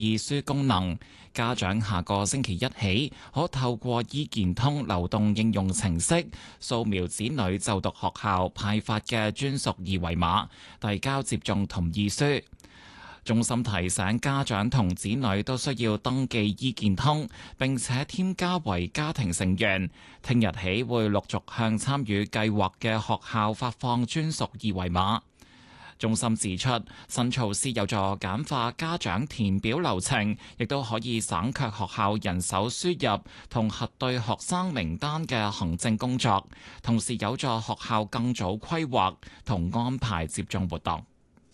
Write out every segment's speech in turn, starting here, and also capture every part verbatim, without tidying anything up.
意書功能，家長下個星期一起可透過醫健通流動應用程式掃描子女就讀學校派發嘅專屬二維碼，遞交接種同意書。中心提醒家長同子女都需要登記醫健通，並且添加為家庭成員。聽日起會陸續向參與計劃嘅學校發放專屬二維碼。中心指出，新措施有助簡化家長填表流程，亦都可以省卻學校人手輸入同核對學生名單嘅行政工作，同時有助學校更早規劃同安排接種活動。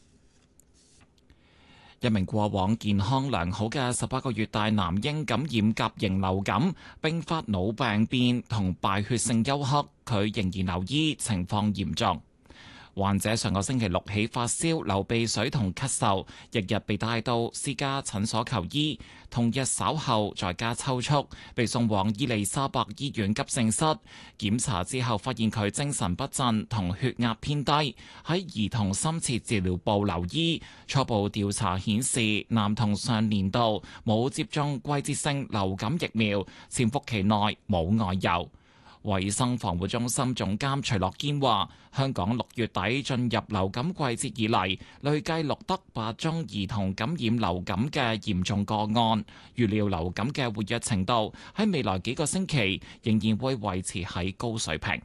一名過往健康良好嘅十八個月大男嬰感染甲型流感，併發腦病變同敗血性休克，佢仍然留醫，情況嚴重。患者上個星期六起發燒、流鼻水同咳嗽，日日被帶到私家診所求醫，同日稍後在家抽搐，被送往伊利沙伯醫院急症室檢查之後，發現佢精神不振同血壓偏低，喺兒童深切治療部留醫。初步調查顯示，男童上年度冇接種季節性流感疫苗，潛伏期內冇外遊。衛生防護中心總監徐樂堅話，香港六月底進入流感季節以嚟，累計錄得八宗兒童感染流感嘅嚴重個案，預料流感嘅活躍程度喺未來幾個星期仍然會維持喺高水平。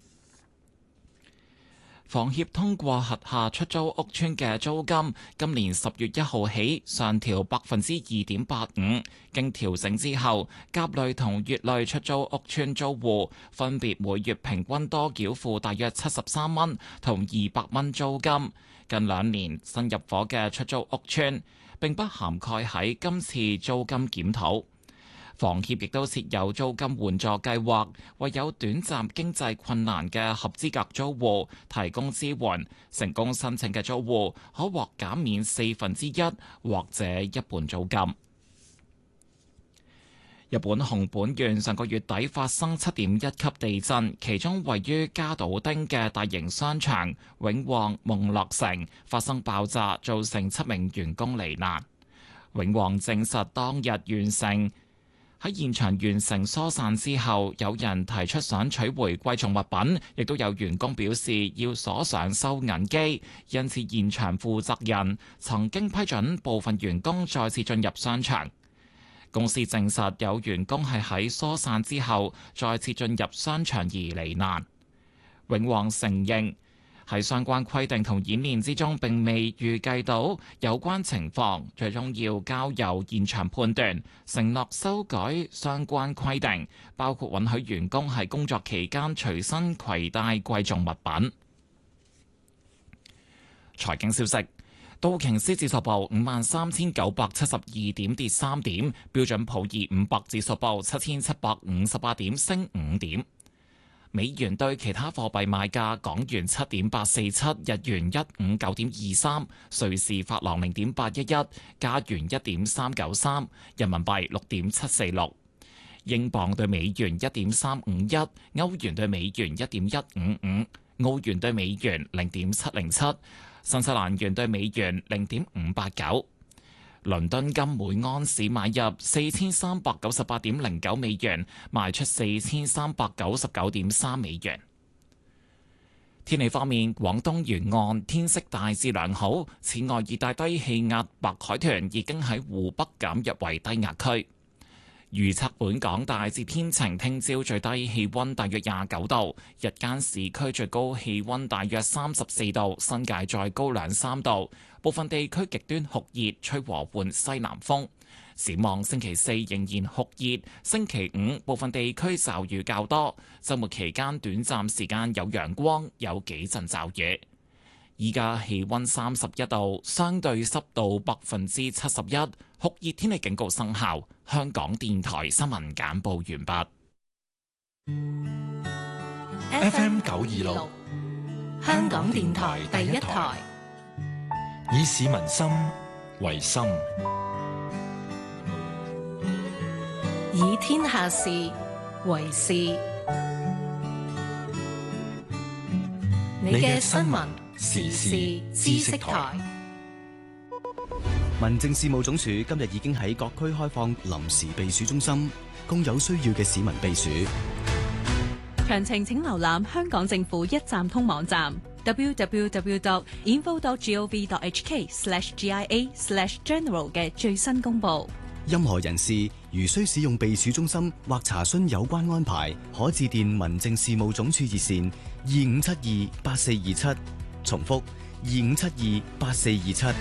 房協通過轄下出租屋邨嘅租金，今年十月一號起上調百分之二點八五。經調整之後，甲類同乙類出租屋邨租戶分別每月平均多繳付大約七十三蚊同二百蚊租金。近兩年新入伙嘅出租屋邨並不涵蓋喺今次租金檢討。房協亦都設有租金援助計劃，為有短暫經濟困難嘅合資格租戶提供支援。成功申請嘅租戶可獲減免四分之一或者一半租金。日本熊本縣上個月底發生七點一級地震，其中位於加島町嘅大型商場永旺夢樂城發生爆炸，造成七名員工罹難。永旺證實當日完成喺現場完成疏散之後，有人提出想取回貴重物品，亦都有員工表示要鎖上收銀機，因此現場負責人曾經批准部分員工再次進入商場。公司證實有員工係喺疏散之後再次進入商場而罹難。永旺承認喺相關規定同演練之中並未預計到有關情況，最終要交由現場判斷，承諾修改相關規定，包括允許員工喺工作期間隨身攜帶貴重物品。財經消息，道瓊斯指數報五萬三千九百七十二點，跌三點；標準普爾五百指數報七千七百五十八點，升五點。美元對其他貨幣賣價：港元七點八四七，日元一五九點二三，瑞士法郎零點八一一，加元一點三九三，人民幣六點七四六，英鎊對美元一點三五一，歐元對美元一點一五五，澳元對美元零點七零七，新西蘭元對美元零點五八九。倫敦金每安士買入四千三百九十八點零九美元，賣出四千三百九十九點三美元。天氣方面，廣東沿岸天色大致良好。此外，熱帶低氣壓白海豚已經喺湖北減弱為低壓區。預測本港大致天晴，聽朝最低氣溫大約廿九度，日間市區最高氣溫大約三十四度，新界再高兩三度。部分地區極端酷熱，吹和緩西南風。展望星期四仍然酷熱，星期五部分地區驟雨較多，週末期間短暫時間有陽光，有幾陣驟雨。依家氣溫三十一度，相對濕度百分之七十一，酷熱天氣警告生效。香港電台新聞簡報完畢。 F M 九二六，香港電台第一台，以市民心為心， 以天下事為事。你嘅新聞時事知識台。 民政事務總署今日已經喺各區開放臨時避暑中心，供有需要嘅市民避暑。 詳情請瀏覽香港政府一站通網站 double-u double-u double-u dot info dot gov dot h k slash g i a slash general 嘅最新公佈。 任何人士如需使用避暑中心或查詢有關安排，可致電民政事務總署熱線二五七二八四二七，重複二五七二八四二七。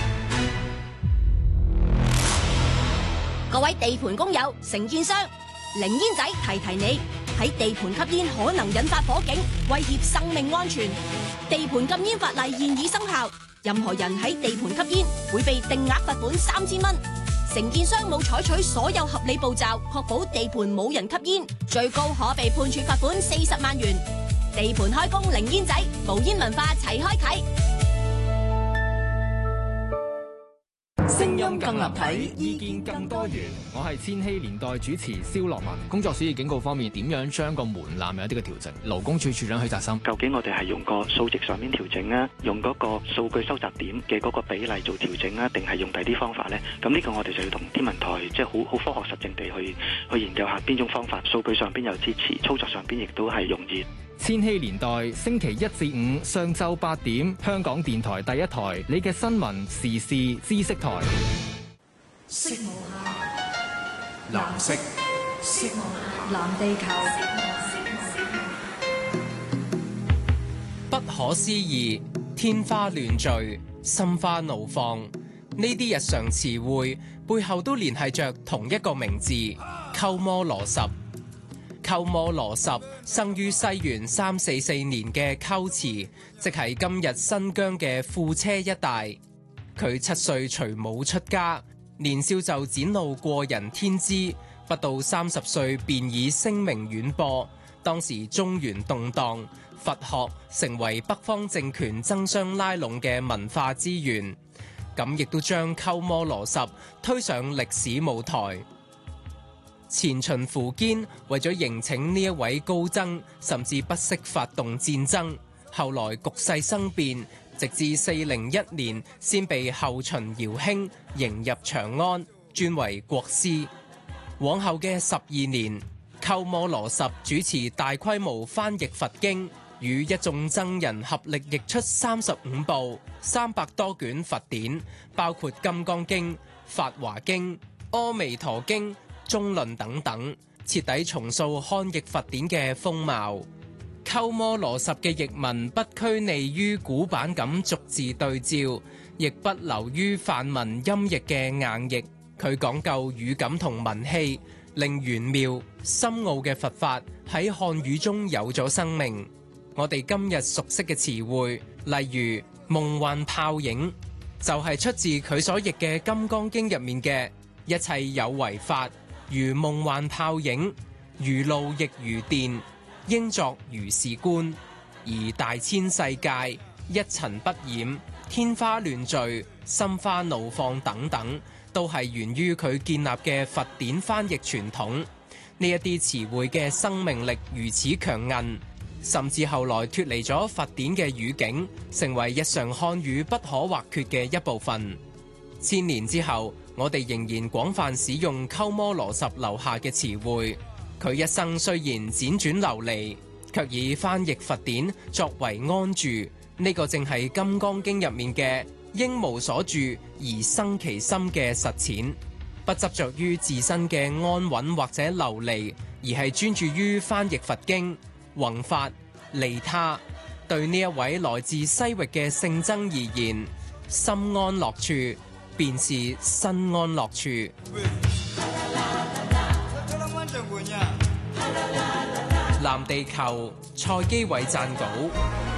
各位地盤工友、承建商，零煙仔提提你，喺地盤吸煙可能引發火警，威脅生命安全。地盤禁煙法例現已生效，任何人喺地盤吸煙會被定額罰款三千蚊。承建商冇採取所有合理步驟，確保地盤冇人吸煙，最高可被判處罰款四十萬元。地盤開工零煙仔，無煙文化齊開啓。 聲音更立體，意見更多元。我係千禧年代主持蕭樂文。工作暑熱警告方面，點樣將個門檻有啲嘅調整？勞工處處長許澤森， 究竟我哋係用個數值上面調整啊，用嗰個數據收集點嘅嗰個比例做調整啊，定係用第啲方法呢？咁呢個我哋就要同天文台即係好好科學實證地去去研究下邊種方法，數據上邊有支持，操作上邊亦都係容易。 千禧年代星期一至五上晝八點，香港電台第一台，你嘅新聞時事知識台。 色無限，藍色，色無限，藍地球。 不可思議，天花亂墜，心花怒放，呢啲日常詞彙背後都連繫着同一個名字——鳩摩羅什。鳩摩羅什生於西元三四四年嘅龜茲，即係今日新疆嘅庫車一帶。佢七歲隨母出家，年少就展露過人天資，不到三十歲便以聲名遠播。當時中原動盪，佛學成為北方政權爭相拉攏嘅文化資源，咁亦都將鳩摩羅什推上歷史舞台。前秦苻堅為咗迎請呢一位高僧，甚至不惜發動戰爭。後來局勢生變，直至四零一年先被後秦姚興迎入長安，尊為國師。往後嘅十二年，鳩摩羅什主持大規模翻譯佛經，與一眾僧人合力譯出三十五部、三百多卷佛典，包括《金剛經》、《法華經》、《阿彌陀經》、中論等等，徹底重塑漢譯佛典嘅風貌。鳩摩羅什嘅譯文不拘泥於古板咁逐字對照，亦不流於梵文音譯嘅硬譯。佢講究語感同文氣，令玄妙深奧嘅佛法喺漢語中有咗生命。我哋今日熟悉嘅詞彙，例如夢幻泡影，就係、是、出自佢所譯嘅《金剛經》入面嘅一切有為法，如夢幻泡影，如露亦如電，應作如是觀。而大千世界，一塵不染，天花亂墜，心花怒放等等，都係源於佢建立嘅佛典翻譯傳統。呢一啲詞彙嘅生命力如此強韌，甚至後來脫離咗佛典嘅語境，成為日常漢語不可或缺嘅一部分。千年之後，我哋仍然廣泛使用鳩摩羅什留下嘅詞彙。佢一生雖然輾轉流離，卻以翻譯佛典作為安住。呢、這個正係《金剛經》入面嘅應無所住而生其心嘅實踐。不執着於自身嘅安穩或者流離，而係專注於翻譯佛經、弘法、利他。對呢一位來自西域嘅聖僧而言，心安樂處便是身安樂處。藍地球蔡基偉撰稿。